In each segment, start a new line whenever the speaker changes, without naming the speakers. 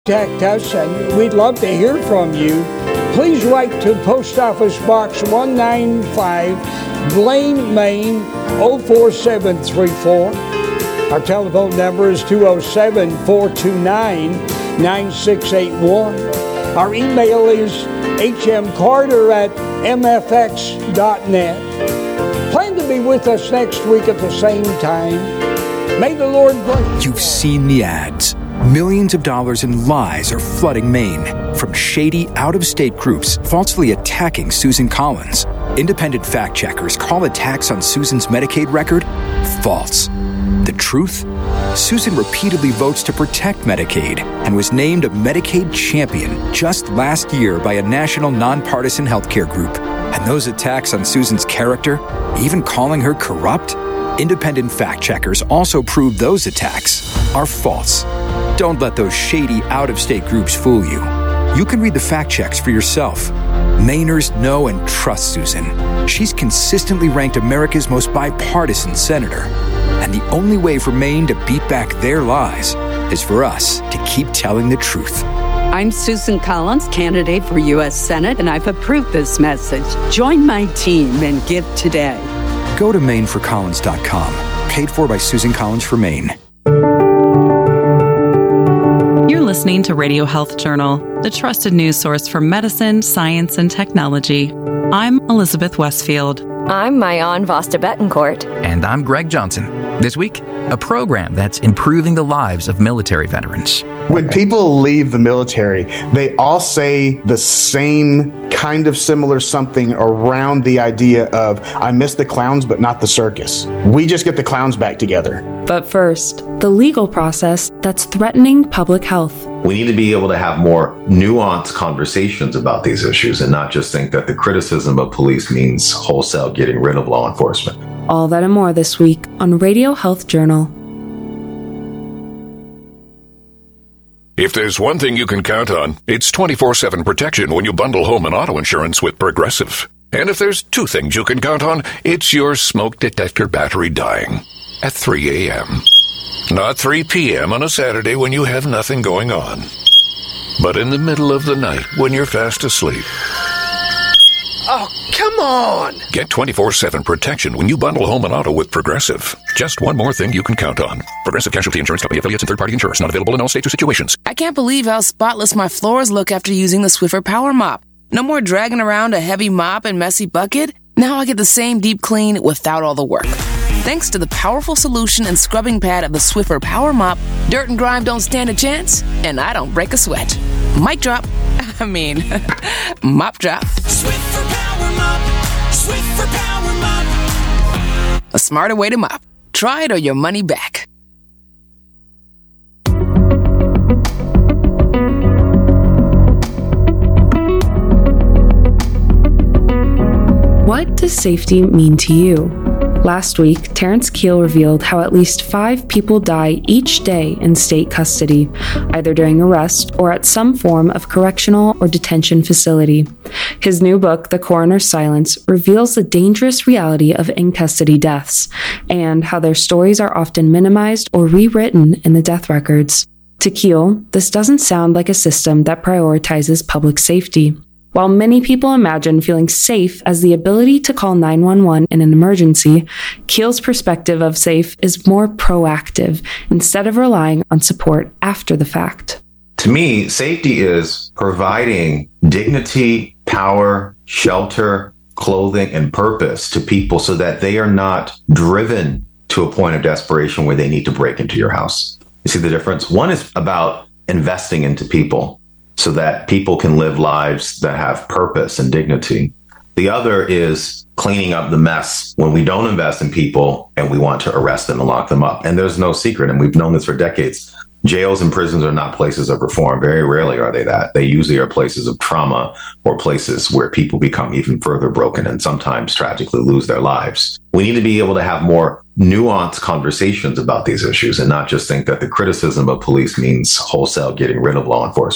Contact us, and we'd love to hear from you. Please write to Post Office Box 195, Blaine, Maine 04734. Our telephone number is 207-429-9681. Our email is hmcarter@mfx.net. Plan to be with us next week at the same time. May the Lord bless.
You've seen the ads. Millions of dollars in lies are flooding Maine from shady, out-of-state groups falsely attacking Susan Collins. Independent fact-checkers call attacks on Susan's Medicaid record false. The truth? Susan repeatedly votes to protect Medicaid and was named a Medicaid champion just last year by a national nonpartisan healthcare group. And those attacks on Susan's character, even calling her corrupt? Independent fact-checkers also prove those attacks are false. Don't let those shady, out-of-state groups fool you. You can read the fact checks for yourself. Mainers know and trust Susan. She's consistently ranked America's most bipartisan senator. And the only way for Maine to beat back their lies is for us to keep telling the truth.
I'm Susan Collins, candidate for U.S. Senate, and I've approved this message. Join my team and give today.
Go to MaineForCollins.com. Paid for by Susan Collins for Maine.
You're listening to Radio Health Journal, the trusted news source for medicine, science, and technology. I'm Elizabeth Westfield.
I'm Mayan Vasta Betancourt.
And I'm Greg Johnson. This week, a program that's improving the lives of military veterans.
When people leave the military, they all say the same kind of similar something around the idea of, I miss the clowns, but not the circus. We just get the clowns back together.
But first, the legal process that's threatening public health.
We need to be able to have more nuanced conversations about these issues and not just think that the criticism of police means wholesale getting rid of law enforcement.
All that and more this week on Radio Health Journal.
If there's one thing you can count on, it's 24/7 protection when you bundle home and auto insurance with Progressive. And if there's two things you can count on, it's your smoke detector battery dying at 3 a.m. Not 3 p.m. on a Saturday when you have nothing going on, but in the middle of the night when you're fast asleep.
Oh, come on!
Get 24/7 protection when you bundle home and auto with Progressive. Just one more thing you can count on. Progressive Casualty Insurance Company affiliates and third-party insurers. Not available in all states or situations.
I can't believe how spotless my floors look after using the Swiffer Power Mop. No more dragging around a heavy mop and messy bucket. Now I get the same deep clean without all the work. Thanks to the powerful solution and scrubbing pad of the Swiffer Power Mop, dirt and grime don't stand a chance, and I don't break a sweat. Mic drop. Mop drop.
Swiffer Power Mop. Swiffer Power Mop.
A smarter way to mop. Try it or your money back.
What does safety mean to you? Last week, Terrence Keel revealed how at least 5 people die each day in state custody, either during arrest or at some form of correctional or detention facility. His new book, The Coroner's Silence, reveals the dangerous reality of in-custody deaths and how their stories are often minimized or rewritten in the death records. To Keel, this doesn't sound like a system that prioritizes public safety. While many people imagine feeling safe as the ability to call 911 in an emergency, Keel's perspective of safe is more proactive instead of relying on support after the fact.
To me, safety is providing dignity, power, shelter, clothing, and purpose to people so that they are not driven to a point of desperation where they need to break into your house. You see the difference? One is about investing into people so that people can live lives that have purpose and dignity. The other is cleaning up the mess when we don't invest in people and we want to arrest them and lock them up. And there's no secret, and we've known this for decades. Jails and prisons are not places of reform. Very rarely are they that. They usually are places of trauma or places where people become even further broken and sometimes tragically lose their lives. We need to be able to have more nuanced conversations about these issues and not just think that the criticism of police means wholesale getting rid of law enforcement.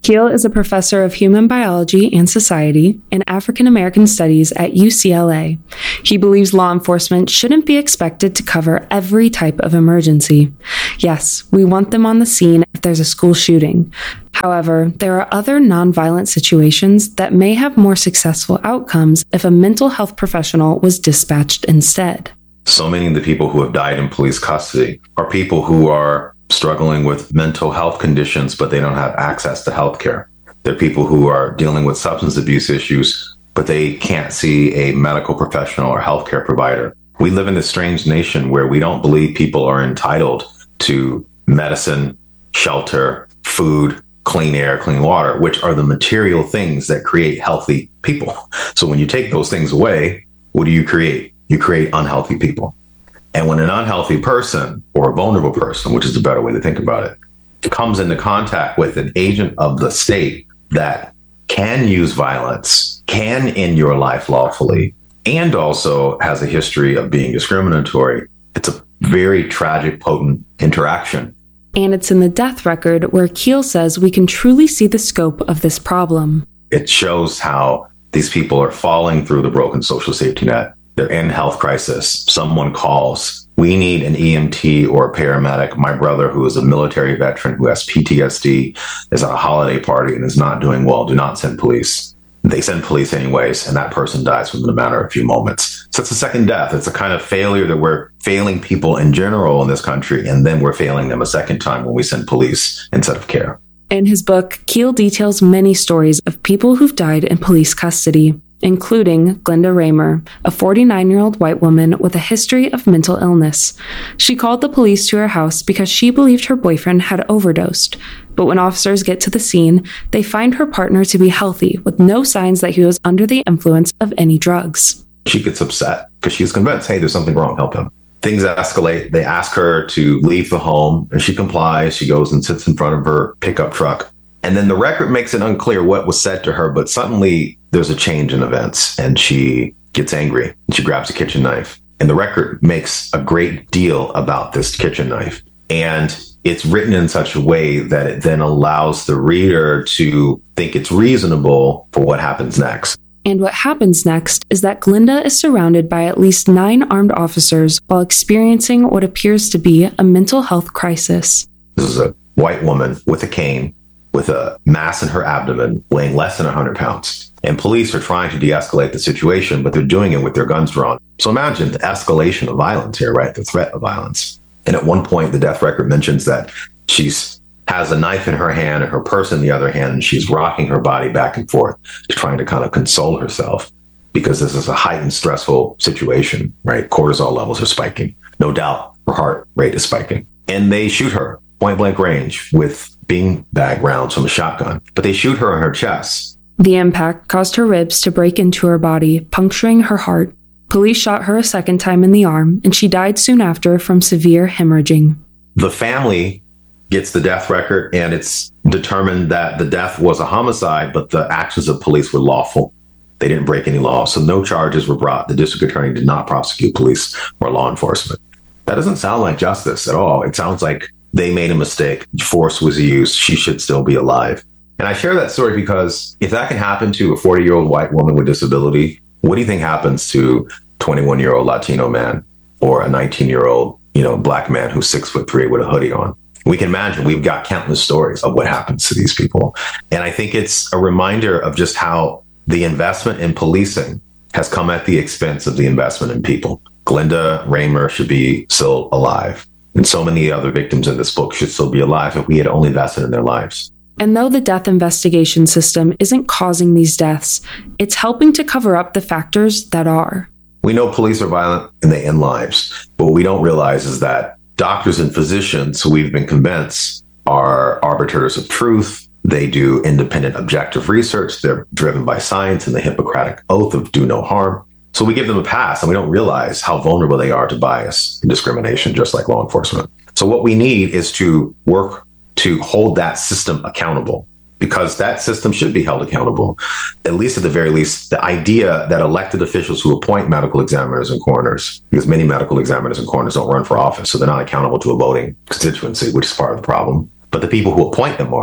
Keel is a professor of human biology and society and African American studies at UCLA. He believes law enforcement shouldn't be expected to cover every type of emergency. Yes, we want them on the scene if there's a school shooting. However, there are other nonviolent situations that may have more successful outcomes if a mental health professional was dispatched instead.
So many of the people who have died in police custody are people who are struggling with mental health conditions, but they don't have access to health care. They're people who are dealing with substance abuse issues, but they can't see a medical professional or healthcare provider. We live in this strange nation where we don't believe people are entitled to medicine, shelter, food, clean air, clean water, which are the material things that create healthy people. So when you take those things away, what do you create? You create unhealthy people. And when an unhealthy person or a vulnerable person, which is the better way to think about it, comes into contact with an agent of the state that can use violence, can end your life lawfully, and also has a history of being discriminatory, it's a very tragic, potent interaction.
And it's in the death record where Keel says we can truly see the scope of this problem.
It shows how these people are falling through the broken social safety net. They're in health crisis. Someone calls, we need an EMT or a paramedic. My brother, who is a military veteran who has PTSD, is at a holiday party and is not doing well. Do not send police. They send police anyways, and that person dies within a matter of a few moments. So it's a second death. It's a kind of failure that we're failing people in general in this country, and then we're failing them a second time when we send police instead of care.
In his book, Keel details many stories of people who've died in police custody, including Glenda Raymer, a 49-year-old white woman with a history of mental illness. She called the police to her house because she believed her boyfriend had overdosed. But when officers get to the scene, they find her partner to be healthy, with no signs that he was under the influence of any drugs.
She gets upset because she's convinced, hey, there's something wrong, help him. Things escalate. They ask her to leave the home, and she complies. She goes and sits in front of her pickup truck. And then the record makes it unclear what was said to her, but suddenly there's a change in events and she gets angry and she grabs a kitchen knife. And the record makes a great deal about this kitchen knife. And it's written in such a way that it then allows the reader to think it's reasonable for what happens next.
And what happens next is that Glenda is surrounded by at least 9 armed officers while experiencing what appears to be a mental health crisis.
This is a white woman with a cane, with a mass in her abdomen, weighing less than 100 pounds. And police are trying to de-escalate the situation, but they're doing it with their guns drawn. So imagine the escalation of violence here, right? The threat of violence. And at one point, the death record mentions that she has a knife in her hand and her purse in the other hand, and she's rocking her body back and forth, trying to kind of console herself, because this is a heightened, stressful situation, right? Cortisol levels are spiking. No doubt her heart rate is spiking. And they shoot her point blank range with beanbag rounds from a shotgun, but they shoot her in her chest.
The impact caused her ribs to break into her body, puncturing her heart. Police shot her a second time in the arm, and she died soon after from severe hemorrhaging.
The family gets the death record, and it's determined that the death was a homicide, but the actions of police were lawful. They didn't break any law, so no charges were brought. The district attorney did not prosecute police or law enforcement. That doesn't sound like justice at all. It sounds like they made a mistake. Force was used. She should still be alive. And I share that story because if that can happen to a 40-year-old white woman with disability, what do you think happens to a 21-year-old Latino man or a 19-year-old, black man who's 6'3" with a hoodie on? We can imagine. We've got countless stories of what happens to these people. And I think it's a reminder of just how the investment in policing has come at the expense of the investment in people. Glenda Raymer should be still alive. And so many other victims in this book should still be alive if we had only invested in their lives.
And though the death investigation system isn't causing these deaths, it's helping to cover up the factors that are.
We know police are violent and they end lives. But what we don't realize is that doctors and physicians, who we've been convinced are arbiters of truth, they do independent objective research, they're driven by science and the Hippocratic oath of do no harm. So we give them a pass and we don't realize how vulnerable they are to bias and discrimination, just like law enforcement. So what we need is to work to hold that system accountable, because that system should be held accountable, at least at the very least. The idea that elected officials who appoint medical examiners and coroners, because many medical examiners and coroners don't run for office, so they're not accountable to a voting constituency, which is part of the problem. But the people who appoint them are.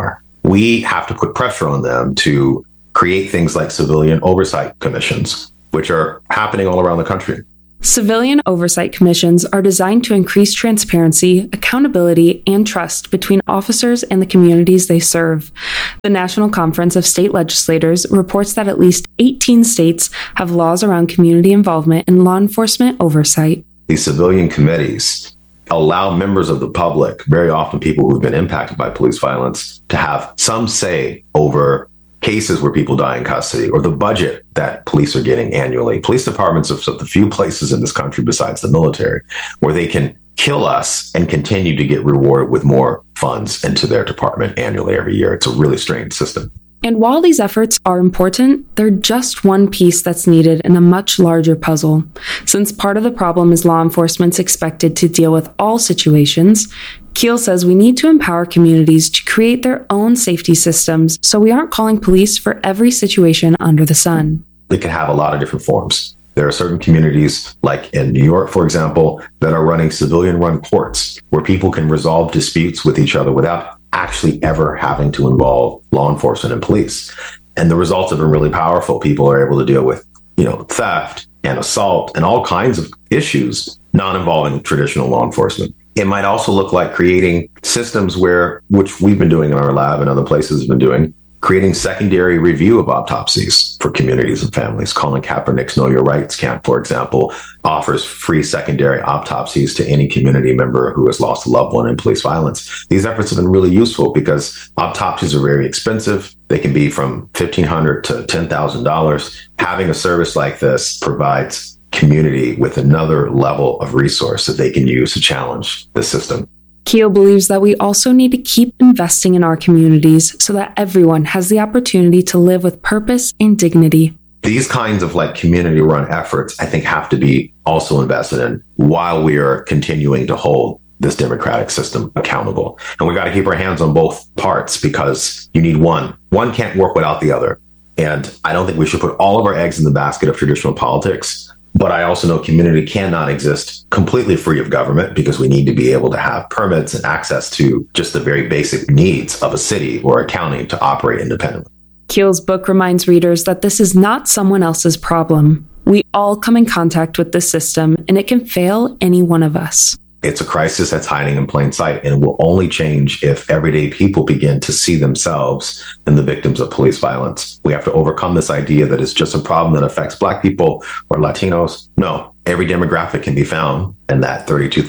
we have to put pressure on them to create things like civilian oversight commissions, which are happening all around the country.
Civilian oversight commissions are designed to increase transparency, accountability, and trust between officers and the communities they serve. The National Conference of State Legislators reports that at least 18 states have laws around community involvement in law enforcement oversight.
These civilian committees allow members of the public, very often people who've been impacted by police violence, to have some say over cases where people die in custody or the budget that police are getting annually. Police departments are the few places in this country besides the military where they can kill us and continue to get rewarded with more funds into their department annually every year. It's a really strange system.
And while these efforts are important, they're just one piece that's needed in a much larger puzzle. Since part of the problem is law enforcement's expected to deal with all situations, Keel says we need to empower communities to create their own safety systems so we aren't calling police for every situation under the sun.
It can have a lot of different forms. There are certain communities, like in New York, for example, that are running civilian-run courts where people can resolve disputes with each other without actually ever having to involve law enforcement and police. And the results have been really powerful. People are able to deal with, theft and assault and all kinds of issues not involving traditional law enforcement. It might also look like creating systems which we've been doing in our lab and other places have been doing, creating secondary review of autopsies for communities and families. Colin Kaepernick's Know Your Rights camp, for example, offers free secondary autopsies to any community member who has lost a loved one in police violence. These efforts have been really useful because autopsies are very expensive. They can be from $1,500 to $10,000. Having a service like this provides community with another level of resource that they can use to challenge the system.
Keel believes that we also need to keep investing in our communities so that everyone has the opportunity to live with purpose and dignity.
These kinds of community-run efforts, I think, have to be also invested in while we are continuing to hold this democratic system accountable. And we've got to keep our hands on both parts because you need one. One can't work without the other. And I don't think we should put all of our eggs in the basket of traditional politics. But I also know community cannot exist completely free of government because we need to be able to have permits and access to just the very basic needs of a city or a county to operate independently.
Keel's book reminds readers that this is not someone else's problem. We all come in contact with this system, and it can fail any one of us.
It's a crisis that's hiding in plain sight, and it will only change if everyday people begin to see themselves in the victims of police violence. We have to overcome this idea that it's just a problem that affects Black people or Latinos. No, every demographic can be found in that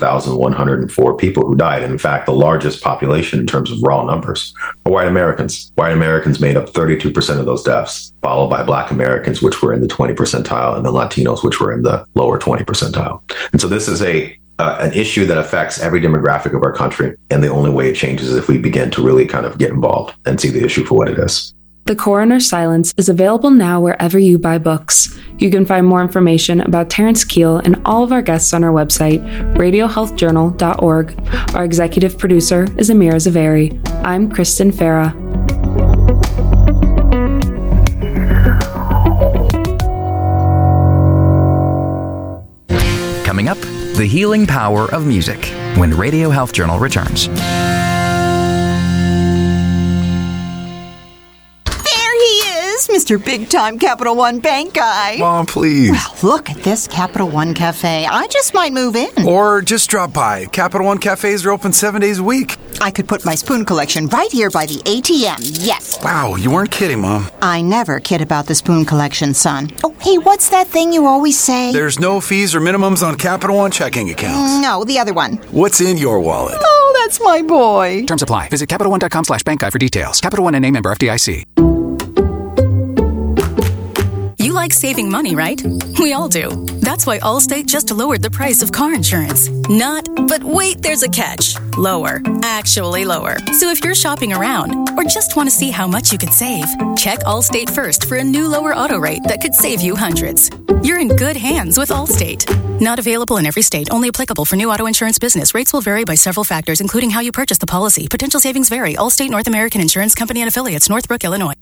32,104 people who died. And in fact, the largest population in terms of raw numbers are white Americans. White Americans made up 32% of those deaths, followed by Black Americans, which were in the 20 percentile, and the Latinos, which were in the lower 20 percentile. And so this is an issue that affects every demographic of our country. And the only way it changes is if we begin to really kind of get involved and see the issue for what it is.
The Coroner's Silence is available now wherever you buy books. You can find more information about Terrence Keel and all of our guests on our website, radiohealthjournal.org. Our executive producer is Amira Zaveri. I'm Kristen Farah.
Coming up, the healing power of music when Radio Health Journal returns.
Mr. Big-Time Capital One Bank guy.
Mom, please.
Well, look at this Capital One Cafe. I just might move in.
Or just drop by. Capital One Cafes are open 7 days a week.
I could put my spoon collection right here by the ATM, yes.
Wow, you weren't kidding, Mom.
I never kid about the spoon collection, son. Oh, hey, what's that thing you always say?
There's no fees or minimums on Capital One checking accounts.
No, the other one.
What's in your wallet?
Oh, that's my boy.
Terms apply. Visit CapitalOne.com/bankguide for details. Capital One and member FDIC.
You like saving money, right? We all do. That's why Allstate just lowered the price of car insurance. But wait, there's a catch. Lower. Actually lower. So if you're shopping around or just want to see how much you could save, check Allstate first for a new lower auto rate that could save you hundreds. You're in good hands with Allstate. Not available in every state. Only applicable for new auto insurance business. Rates will vary by several factors, including how you purchase the policy. Potential savings vary. Allstate North American Insurance Company and affiliates, Northbrook, Illinois.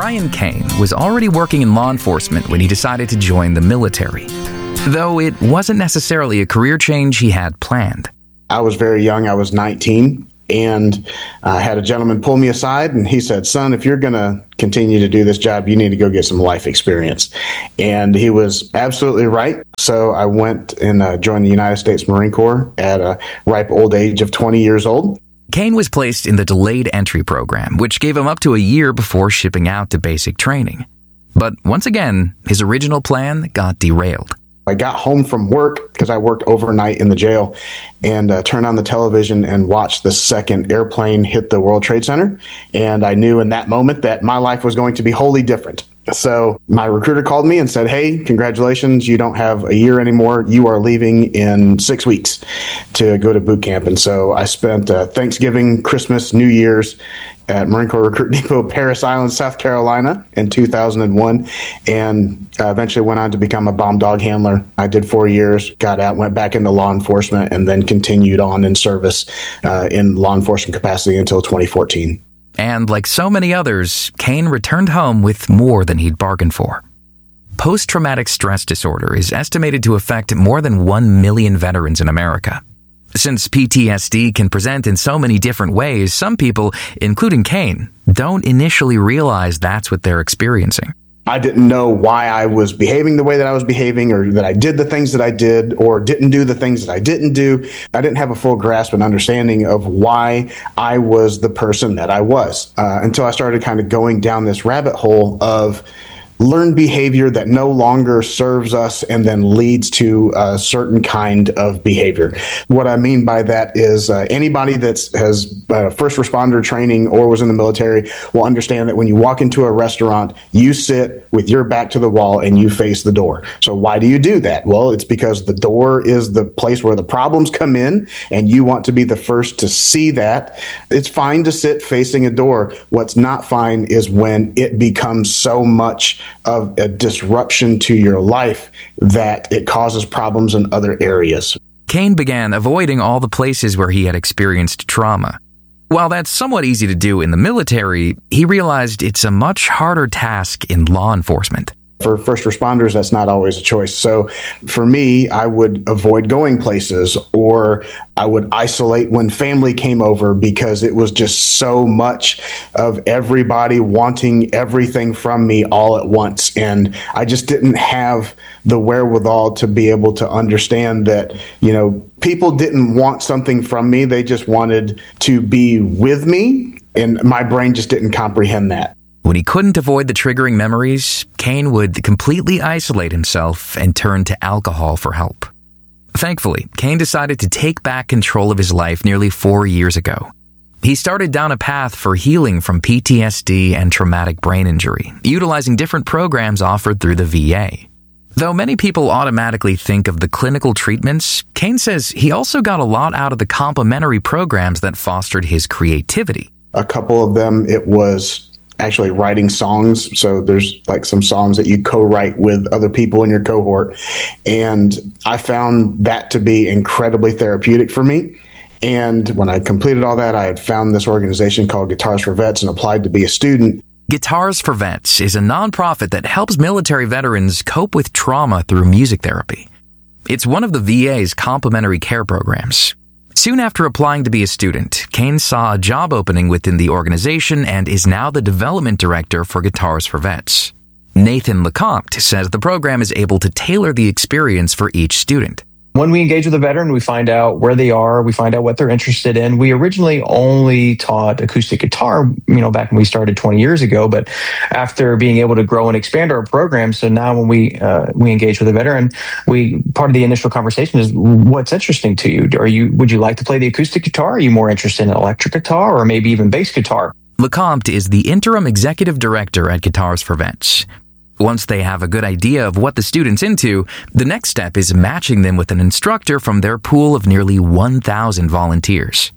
Brian Cain was already working in law enforcement when he decided to join the military, though it wasn't necessarily a career change he had planned.
I was very young. I was 19, and I had a gentleman pull me aside, and he said, "Son, if you're going to continue to do this job, you need to go get some life experience." And he was absolutely right. So I went and joined the United States Marine Corps at a ripe old age of 20 years old.
Cain was placed in the delayed entry program, which gave him up to a year before shipping out to basic training. But once again, his original plan got derailed.
I got home from work because I worked overnight in the jail and turned on the television and watched the second airplane hit the World Trade Center. And I knew in that moment that my life was going to be wholly different. So my recruiter called me and said, "Hey, congratulations, you don't have a year anymore. You are leaving in 6 weeks to go to boot camp." And so I spent Thanksgiving, Christmas, New Year's at Marine Corps Recruit Depot, Parris Island, South Carolina in 2001, and eventually went on to become a bomb dog handler. I did 4 years, got out, went back into law enforcement, and then continued on in service in law enforcement capacity until 2014.
And like so many others, Cain returned home with more than he'd bargained for. Post-traumatic stress disorder is estimated to affect more than 1 million veterans in America. Since PTSD can present in so many different ways, some people, including Cain, don't initially realize that's what they're experiencing.
I didn't know why I was behaving the way that I was behaving, or that I did the things that I did, or didn't do the things that I didn't do. I didn't have a full grasp and understanding of why I was the person that I was until I started kind of going down this rabbit hole of learned behavior that no longer serves us and then leads to a certain kind of behavior. What I mean by that is anybody that has first responder training or was in the military will understand that when you walk into a restaurant, you sit with your back to the wall and you face the door. So why do you do that? Well, it's because the door is the place where the problems come in, and you want to be the first to see that. It's fine to sit facing a door. What's not fine is when it becomes so much of a disruption to your life that it causes problems in other areas.
Cain began avoiding all the places where he had experienced trauma. While that's somewhat easy to do in the military, he realized it's a much harder task in law enforcement.
For first responders, that's not always a choice. So for me, I would avoid going places, or I would isolate when family came over, because it was just so much of everybody wanting everything from me all at once. And I just didn't have the wherewithal to be able to understand that, people didn't want something from me. They just wanted to be with me. And my brain just didn't comprehend that.
When he couldn't avoid the triggering memories, Cain would completely isolate himself and turn to alcohol for help. Thankfully, Cain decided to take back control of his life nearly 4 years ago. He started down a path for healing from PTSD and traumatic brain injury, utilizing different programs offered through the VA. Though many people automatically think of the clinical treatments, Cain says he also got a lot out of the complementary programs that fostered his creativity.
A couple of them, it was actually writing songs. So there's like some songs that you co-write with other people in your cohort. And I found that to be incredibly therapeutic for me. And when I completed all that, I had found this organization called Guitars for Vets and applied to be a student.
Guitars for Vets is a nonprofit that helps military veterans cope with trauma through music therapy. It's one of the VA's complementary care programs. Soon after applying to be a student, Cain saw a job opening within the organization and is now the development director for Guitars for Vets. Nathan Lecomte says the program is able to tailor the experience for each student.
When we engage with a veteran, we find out where they are, we find out what they're interested in. We originally only taught acoustic guitar, back when we started 20 years ago, but after being able to grow and expand our program, so now when we engage with a veteran, part of the initial conversation is, what's interesting to you? Would you like to play the acoustic guitar? Are you more interested in electric guitar or maybe even bass guitar?
Lecomte is the interim executive director at Guitars for Vets. Once they have a good idea of what the student's into, the next step is matching them with an instructor from their pool of nearly 1,000 volunteers.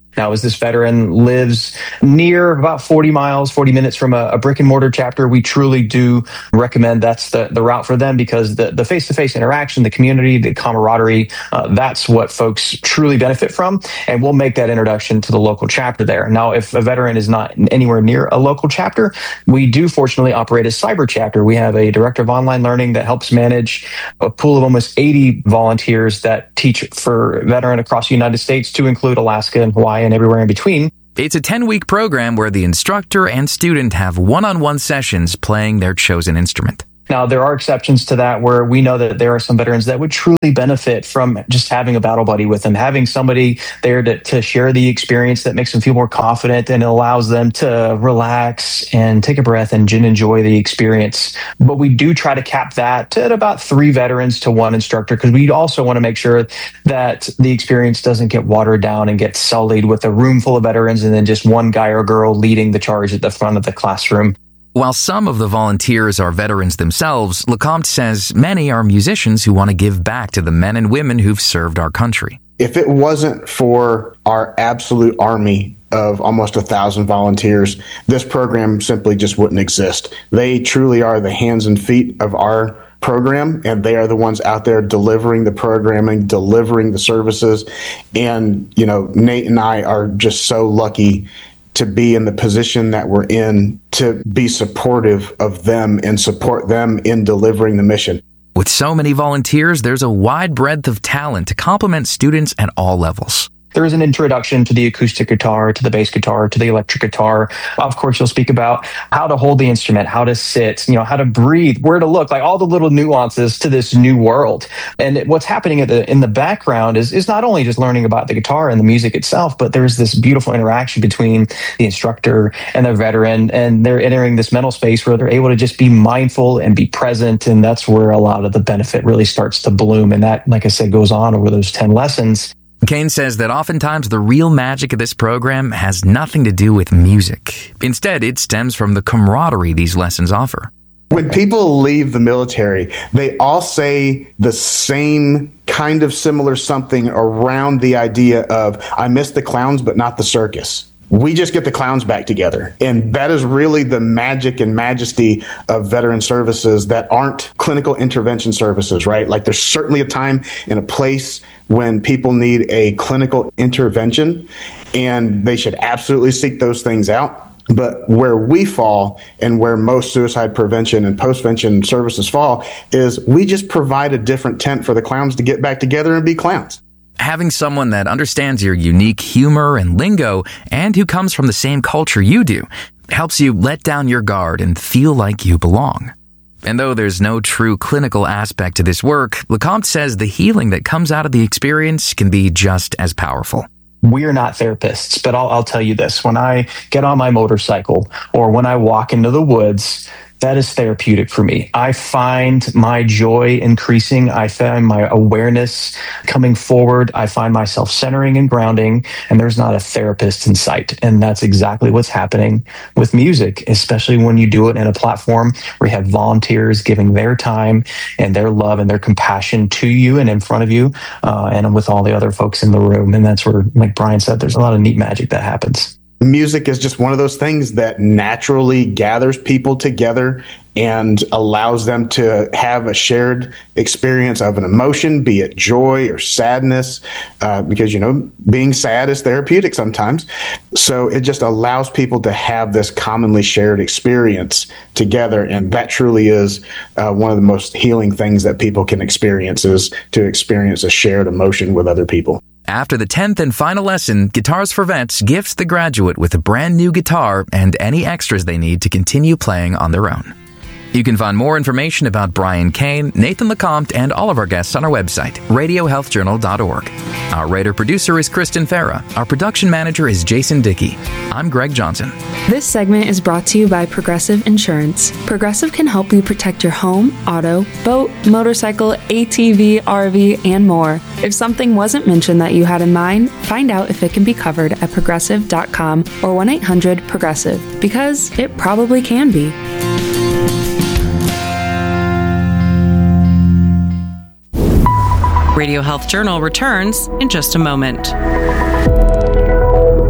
Now, as this veteran lives near about 40 minutes from a brick and mortar chapter, we truly do recommend that's the route for them, because the face-to-face interaction, the community, the camaraderie, that's what folks truly benefit from. And we'll make that introduction to the local chapter there. Now, if a veteran is not anywhere near a local chapter, we do fortunately operate a cyber chapter. We have a director of online learning that helps manage a pool of almost 80 volunteers that teach for veteran across the United States, to include Alaska and Hawaii and everywhere in between.
It's a 10-week program where the instructor and student have one-on-one sessions playing their chosen instrument.
Now, there are exceptions to that where we know that there are some veterans that would truly benefit from just having a battle buddy with them, having somebody there to share the experience that makes them feel more confident and allows them to relax and take a breath and enjoy the experience. But we do try to cap that at about 3 veterans to 1 instructor, because we also want to make sure that the experience doesn't get watered down and get sullied with a room full of veterans and then just one guy or girl leading the charge at the front of the classroom.
While some of the volunteers are veterans themselves, LeCompte says many are musicians who want to give back to the men and women who've served our country.
If it wasn't for our absolute army of almost 1,000 volunteers, this program simply just wouldn't exist. They truly are the hands and feet of our program, and they are the ones out there delivering the programming, delivering the services. And, Nate and I are just so lucky to be in the position that we're in, to be supportive of them and support them in delivering the mission.
With so many volunteers, there's a wide breadth of talent to complement students at all levels.
There is an introduction to the acoustic guitar, to the bass guitar, to the electric guitar. Of course, you'll speak about how to hold the instrument, how to sit, how to breathe, where to look, like all the little nuances to this new world. And what's happening in the background is not only just learning about the guitar and the music itself, but there's this beautiful interaction between the instructor and the veteran, and they're entering this mental space where they're able to just be mindful and be present. And that's where a lot of the benefit really starts to bloom. And that, like I said, goes on over those 10 lessons.
Kane says that oftentimes the real magic of this program has nothing to do with music. Instead, it stems from the camaraderie these lessons offer.
When people leave the military, they all say the same kind of similar something around the idea of, I miss the clowns, but not the circus. We just get the clowns back together. And that is really the magic and majesty of veteran services that aren't clinical intervention services, right? Like, there's certainly a time and a place when people need a clinical intervention, and they should absolutely seek those things out. But where we fall, and where most suicide prevention and postvention services fall, is we just provide a different tent for the clowns to get back together and be clowns.
Having someone that understands your unique humor and lingo and who comes from the same culture you do helps you let down your guard and feel like you belong. And though there's no true clinical aspect to this work, LeCompte says the healing that comes out of the experience can be just as powerful.
We're not therapists, but I'll tell you this. When I get on my motorcycle or when I walk into the woods, that is therapeutic for me. I find my joy increasing. I find my awareness coming forward. I find myself centering and grounding, and there's not a therapist in sight. And that's exactly what's happening with music, especially when you do it in a platform where you have volunteers giving their time and their love and their compassion to you and in front of you, and with all the other folks in the room. And that's where, like Brian said, there's a lot of neat magic that happens.
Music is just one of those things that naturally gathers people together and allows them to have a shared experience of an emotion, be it joy or sadness, because, being sad is therapeutic sometimes. So it just allows people to have this commonly shared experience together. And that truly is one of the most healing things that people can experience, is to experience a shared emotion with other people.
After the 10th and final lesson, Guitars for Vets gifts the graduate with a brand new guitar and any extras they need to continue playing on their own. You can find more information about Brian Kane, Nathan LeCompte, and all of our guests on our website, radiohealthjournal.org. Our writer-producer is Kristen Farah. Our production manager is Jason Dickey. I'm Greg Johnson.
This segment is brought to you by Progressive Insurance. Progressive can help you protect your home, auto, boat, motorcycle, ATV, RV, and more. If something wasn't mentioned that you had in mind, find out if it can be covered at progressive.com or 1-800-PROGRESSIVE, because it probably can be.
Radio Health Journal returns in just a moment.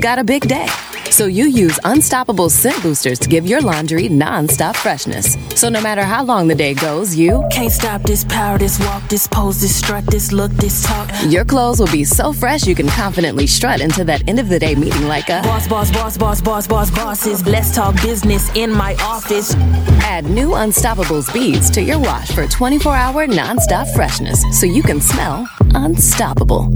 got a big day. So you use Unstoppable scent boosters to give your laundry non-stop freshness. So no matter how long the day goes, you
can't stop this power, this walk, this pose, this strut, this look, this talk.
Your clothes will be so fresh you can confidently strut into that end of the day meeting like a
bosses. Let's talk business in my office.
Add new Unstoppables beads to your wash for 24-hour non-stop freshness so you can smell unstoppable.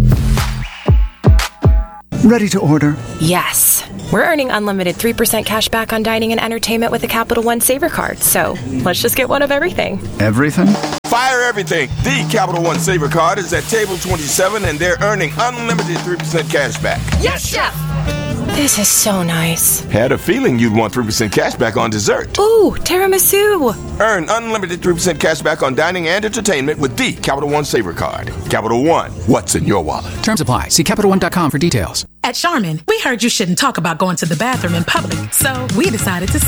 Ready to order?
Yes. We're earning unlimited 3% cash back on dining and entertainment with a Capital One Saver card, so let's just get one of everything.
Everything?
Fire everything! The Capital One Saver card is at table 27 and they're earning unlimited 3% cash back.
Yes, Chef! This is so nice.
Had a feeling you'd want 3% cash back on dessert.
Ooh, tiramisu!
Earn unlimited 3% cash back on dining and entertainment with the Capital One Saver card. Capital One, what's in your wallet?
Terms apply. See CapitalOne.com for details.
At Charmin, we heard you shouldn't talk about going to the bathroom in public, so we decided to